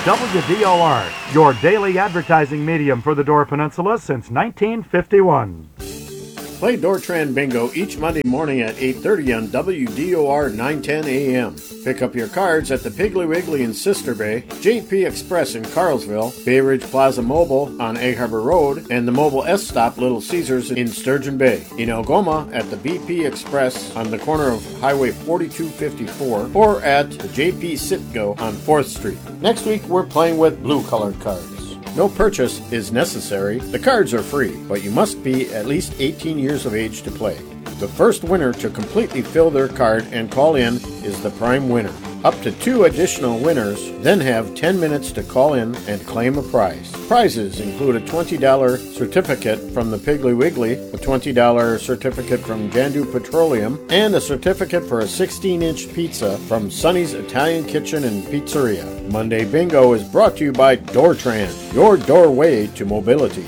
WDOR, your daily advertising medium for the Door Peninsula since 1951. Play Dortran Bingo each Monday morning at 8:30 on WDOR 910 AM. Pick up your cards at the Piggly Wiggly in Sister Bay, JP Express in Carlsville, Bay Ridge Plaza Mobile on Egg Harbor Road, and the Mobile S Stop Little Caesars in Sturgeon Bay. In Algoma at the BP Express on the corner of Highway 4254 or at the JP Sitco on 4th Street. Next week we're playing with blue-colored cards. No purchase is necessary. The cards are free, but you must be at least 18 years of age to play. The first winner to completely fill their card and call in is the prime winner. Up to 2 additional winners then have 10 minutes to call in and claim a prize. Prizes include a $20 certificate from the Piggly Wiggly, a $20 certificate from Jandu Petroleum, and a certificate for a 16-inch pizza from Sonny's Italian Kitchen and Pizzeria. Monday Bingo is brought to you by Dortran, your doorway to mobility.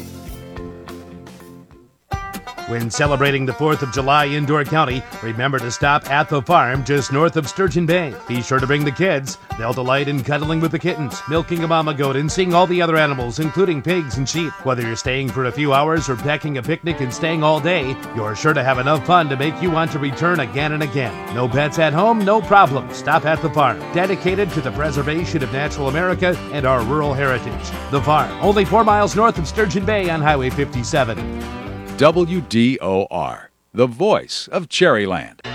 When celebrating the 4th of July in Door County, remember to stop at the farm just north of Sturgeon Bay. Be sure to bring the kids. They'll delight in cuddling with the kittens, milking a mama goat, and seeing all the other animals, including pigs and sheep. Whether you're staying for a few hours or packing a picnic and staying all day, you're sure to have enough fun to make you want to return again and again. No pets at home? No problem. Stop at the farm, dedicated to the preservation of natural America and our rural heritage. The farm, only 4 miles north of Sturgeon Bay on Highway 57. WDOR, the voice of Cherryland.